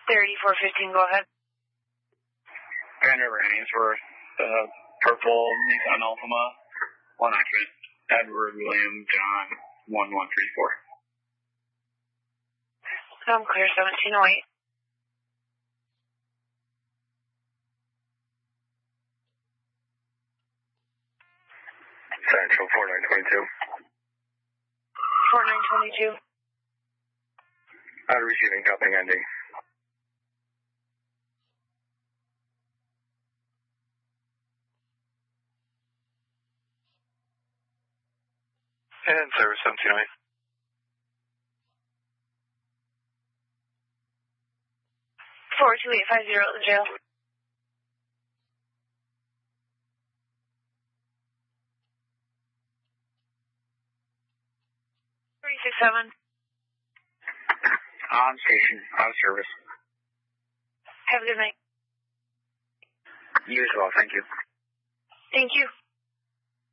3415, go ahead. Vander Ainsworth, purple Nissan Altima, 100, Edward William John, 1134. I'm clear, 1708. Central 4922. 4922. Receiving cupping ending. And service 1708. 42850 at the jail. $36.7. On station, on service. Have a good night. You as well, thank you. Thank you.